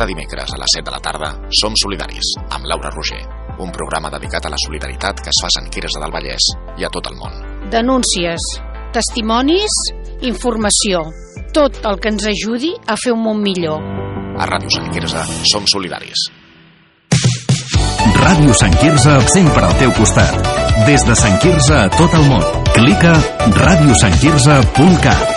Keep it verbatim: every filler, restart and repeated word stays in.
Cada dimecres a les set de la tarda Som Solidaris, amb Laura Roger, un programa dedicat a la solidaritat que es fa a Sant Quirze del Vallès i a tot el món. Denúncies, testimonis, informació, tot el que ens ajudi a fer un món millor. A Ràdio Sant Quirze som solidaris. Ràdio Sant Quirze, sempre al teu costat. Des de Sant Quirze a tot el món. Clica ràdio sant quirze punt cat.